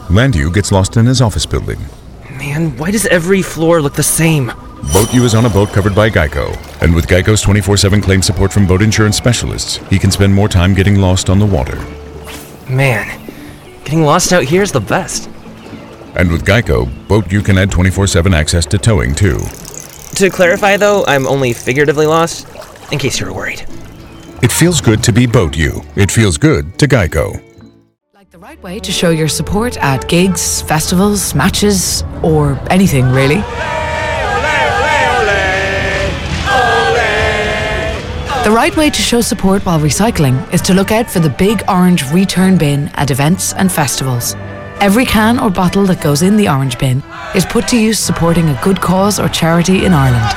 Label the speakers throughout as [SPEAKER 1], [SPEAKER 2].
[SPEAKER 1] Landu gets lost in his office building.
[SPEAKER 2] Man, why does every floor look the same?
[SPEAKER 1] Boat U is on a boat covered by Geico. And with Geico's 24/7 claim support from boat insurance specialists, he can spend more time getting lost on the water.
[SPEAKER 2] Man, getting lost out here is the best.
[SPEAKER 1] And with Geico, Boat U can add 24/7 access to towing too.
[SPEAKER 2] To clarify though, I'm only figuratively lost, in case you were worried.
[SPEAKER 1] It feels good to be Boat U. It feels good to Geico.
[SPEAKER 3] Like the right way to show your support at gigs, festivals, matches, or anything really. The right way to show support while recycling is to look out for the big orange return bin at events and festivals. Every can or bottle that goes in the orange bin is put to use supporting a good cause or charity in Ireland.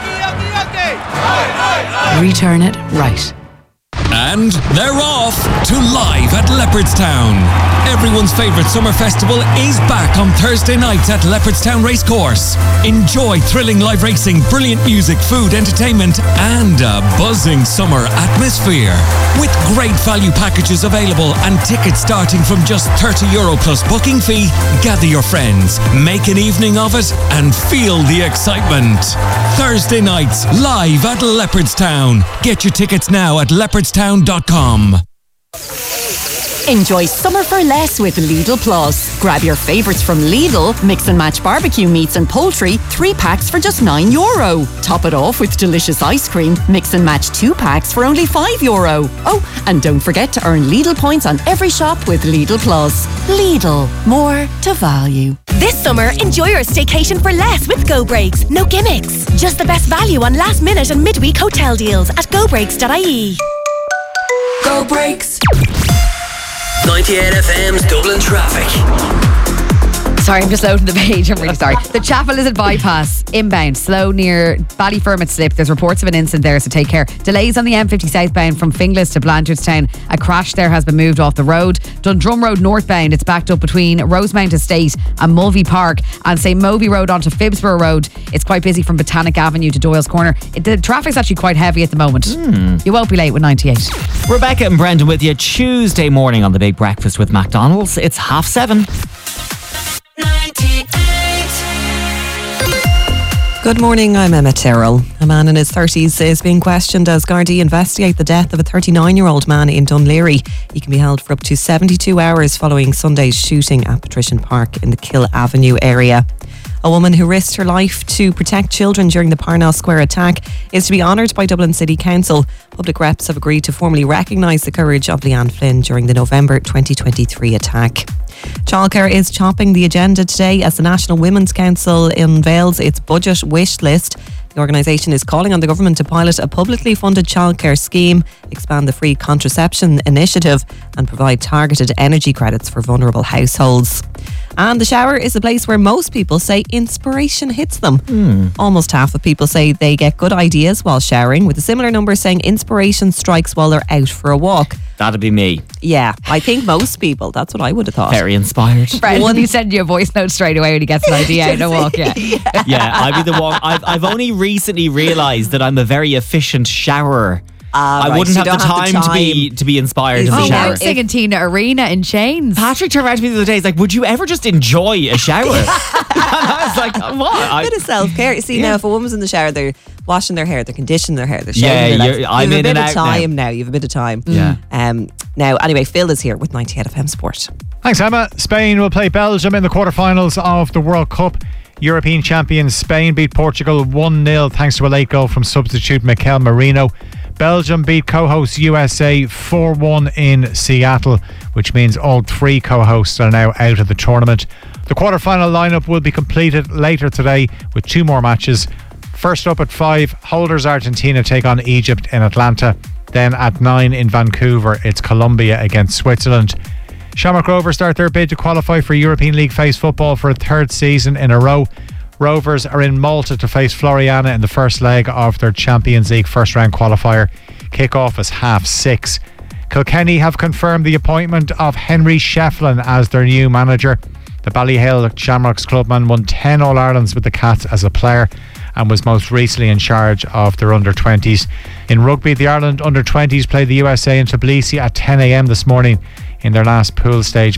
[SPEAKER 3] Return it right.
[SPEAKER 4] And they're off to Live at Leopardstown. Everyone's favourite summer festival is back on Thursday nights at Leopardstown Racecourse. Enjoy thrilling live racing, brilliant music, food, entertainment, and a buzzing summer atmosphere. With great value packages available and tickets starting from just €30 plus booking fee, gather your friends, make an evening of it, and feel the excitement. Thursday nights, live at Leopardstown. Get your tickets now at leopardstown.com.
[SPEAKER 5] Enjoy summer for less with Lidl Plus. Grab your favourites from Lidl, mix and match barbecue meats and poultry, 3 packs for just €9. Top it off with delicious ice cream, mix and match 2 packs for only €5. Oh, and don't forget to earn Lidl points on every shop with Lidl Plus. Lidl, more to value.
[SPEAKER 6] This summer, enjoy your staycation for less with Go Breaks. No gimmicks. Just the best value on last minute and midweek hotel deals at gobreaks.ie.
[SPEAKER 3] Go Breaks.
[SPEAKER 7] 98 FM's Dublin traffic.
[SPEAKER 8] Sorry, I'm just loading the page. I'm really sorry. The Chapel is at bypass, inbound, slow near Ballyfermot Slip. There's reports of an incident there, so take care. Delays on the M50 southbound from Finglas to Blanchardstown. A crash there has been moved off the road. Dundrum Road northbound, it's backed up between Rosemount Estate and Mulvey Park. And St. Moby Road onto Phibsborough Road. It's quite busy from Botanic Avenue to Doyle's Corner. The traffic's actually quite heavy at the moment. You won't be late with 98.
[SPEAKER 9] Rebecca and Brendan with you Tuesday morning on the Big Breakfast with McDonald's. It's 7:30.
[SPEAKER 3] 98.
[SPEAKER 10] Good morning, I'm Emma Tyrrell. A man in his 30s is being questioned as Gardaí investigate the death of a 39-year-old man in Dunleary. He can be held for up to 72 hours following Sunday's shooting at Patrician Park in the Kill Avenue area. A woman who risked her life to protect children during the Parnell Square attack is to be honoured by Dublin City Council. Public reps have agreed to formally recognise the courage of Leanne Flynn during the November 2023 attack. Childcare is topping the agenda today as the National Women's Council unveils its budget wish list. The organisation is calling on the government to pilot a publicly funded childcare scheme, expand the free contraception initiative and provide targeted energy credits for vulnerable households. And the shower is a place where most people say inspiration hits them. Almost half of people say they get good ideas while showering, with a similar number saying inspiration strikes while they're out for a walk.
[SPEAKER 9] That'd be me.
[SPEAKER 10] Yeah, I think most people, that's what I would have thought.
[SPEAKER 9] Very inspired.
[SPEAKER 8] Brendan, you send you a voice note straight away when he gets an idea out of a walk,
[SPEAKER 9] Yeah, I'd be the one. I've only recently realised that I'm a very efficient showerer. I wouldn't have the time to be inspired in the shower.
[SPEAKER 8] I'm singing Tina Arena in Chains.
[SPEAKER 9] Patrick turned around to me the other day. He's like, "Would you ever just enjoy a shower?" And I was like, "What?"
[SPEAKER 10] A bit of self-care. You see, now if a woman's in the shower, they're washing their hair, they're conditioning their hair, they're shaving their legs.
[SPEAKER 9] I'm in and out now.
[SPEAKER 10] You have a bit of time.
[SPEAKER 9] Yeah.
[SPEAKER 10] Now, anyway, Phil is here with 98 FM Sport.
[SPEAKER 11] Thanks, Emma. Spain will play Belgium in the quarterfinals of the World Cup. European champions Spain beat Portugal 1-0 thanks to a late goal from substitute Mikel Merino. Belgium beat co-host USA 4-1 in Seattle, which means all 3 co-hosts are now out of the tournament. The quarter-final lineup will be completed later today with 2 more matches. First up at 5, holders Argentina take on Egypt in Atlanta. Then at 9 in Vancouver, it's Colombia against Switzerland. Shamrock Rovers start their bid to qualify for European League Face football for a 3rd season in a row. Rovers are in Malta to face Floriana in the first leg of their Champions League first round qualifier. Kick-off is 6:30. Kilkenny have confirmed the appointment of Henry Shefflin as their new manager. The Ballyhale Shamrocks clubman won 10 All-Irelands with the Cats as a player and was most recently in charge of their under-20s. In rugby, the Ireland under-20s played the USA in Tbilisi at 10 a.m. this morning in their last pool stage